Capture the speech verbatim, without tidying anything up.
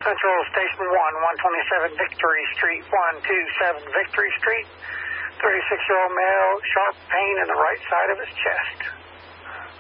Central Station one, one twenty-seven Victory Street, one twenty-seven Victory Street. thirty-six-year-old male, sharp pain in the right side of his chest.